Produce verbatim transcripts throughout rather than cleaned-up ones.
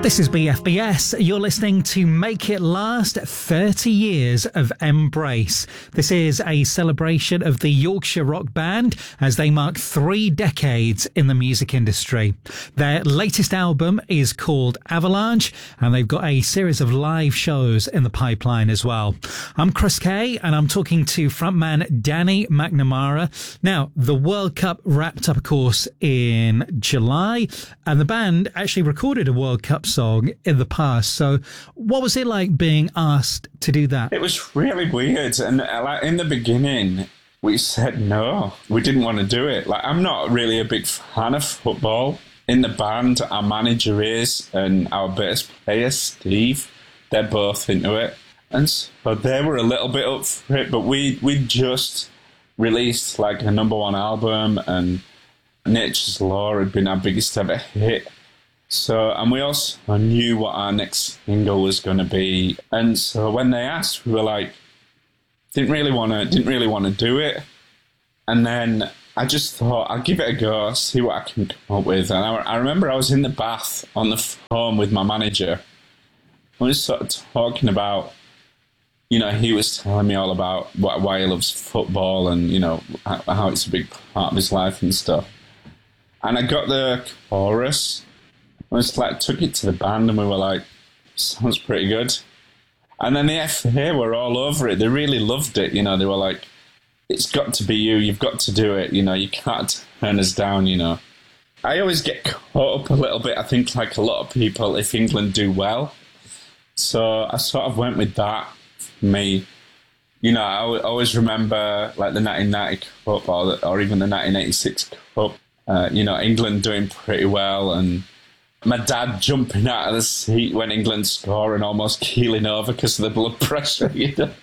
This is B F B S. You're listening to Make It Last, thirty years of Embrace. This is a celebration of the Yorkshire rock band as they mark three decades in the music industry. Their latest album is called Avalanche, and they've got a series of live shows in the pipeline as well. I'm Chris Kay, and I'm talking to frontman Danny McNamara. Now, the World Cup wrapped up, of course, in July, and the band actually recorded a World Cup song in the past. So what was it like being asked to do that? It was really weird. And like in the beginning, we said no. We didn't want to do it. Like, I'm not really a big fan of football. In the band, our manager is, and our bass player, Steve, they're both into it. And so they were a little bit up for it, but we, we just released like a number one album, and Nature's Law had been our biggest ever hit. So, and we also knew what our next single was going to be. And so when they asked, we were like, didn't really want to, didn't really want to do it. And then I just thought, I'll give it a go, see what I can come up with. And I, I remember I was in the bath on the phone with my manager. I was sort of talking about, you know, he was telling me all about what, why he loves football and, you know, how, how it's a big part of his life and stuff. And I got the chorus. I was like, took it to the band, and we were like, sounds pretty good. And then the F A were all over it. They really loved it. You know, they were like, it's got to be you. You've got to do it. You know, you can't turn us down, you know. I always get caught up a little bit, I think, like a lot of people, if England do well. So I sort of went with that for me. You know, I always remember like the nineteen ninety Cup or, or even the nineteen eighty-six Cup. Uh, you know, England doing pretty well, and my dad jumping out of the seat when England score and almost keeling over because of the blood pressure, you know.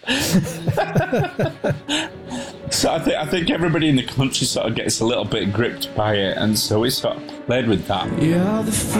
So I think I think everybody in the country sort of gets a little bit gripped by it, and so we sort of played with that. You're the